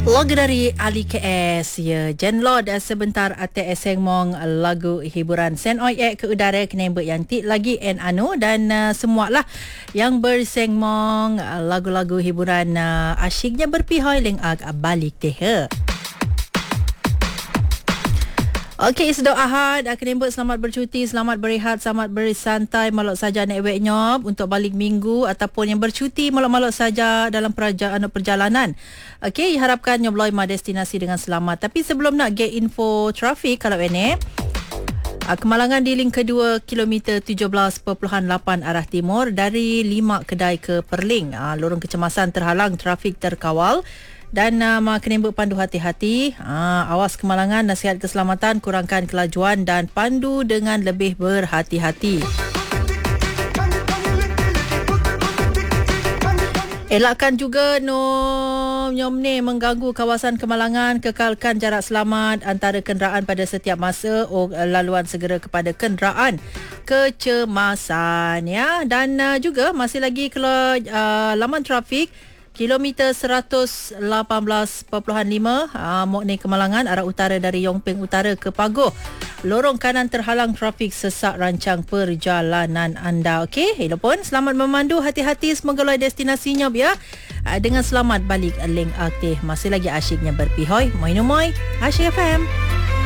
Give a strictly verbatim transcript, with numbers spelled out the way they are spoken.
Lagu dari Ali K S, ya. Jen Lord sebentar ate eseng mong lagu hiburan sen oi ek ke udara kenembek yang tik lagi en anu dan uh, semualah yang berseng mong uh, lagu-lagu hiburan uh, asyiknya berpihoi leng ag balik teh. Okey, sedok Ahad. Akan buat selamat bercuti, selamat berehat, selamat bersantai malok saja nak wek nyob untuk balik minggu ataupun yang bercuti malok-malok saja dalam perjalanan perjalanan. Okey, harapkan nyob loi ma destinasi dengan selamat. Tapi sebelum nak get info trafik kalau ini kemalangan di link kedua kilometer tujuh belas perpuluhan lapan arah timur dari lima kedai ke Perling. Ha, lorong kecemasan terhalang, trafik terkawal. Dan uh, kena buat pandu hati-hati, uh, awas kemalangan, nasihat keselamatan, kurangkan kelajuan dan pandu dengan lebih berhati-hati. Elakkan juga no nyom ni mengganggu kawasan kemalangan, kekalkan jarak selamat antara kenderaan pada setiap masa, oh, laluan segera kepada kenderaan kecemasan, ya. Dan uh, juga masih lagi kalau uh, laman trafik kilometer seratus lapan belas perpuluhan lima uh, Mokni Kemalangan arah utara dari Yongping Utara ke Pagoh. Lorong kanan terhalang, trafik sesak rancang perjalanan anda. Okey, elok selamat memandu, hati-hati, semoga loi destinasinya ya. Uh, dengan selamat balik leng aktif. Masih lagi asyiknya berpihoi. Moi no moi. Asyik F M.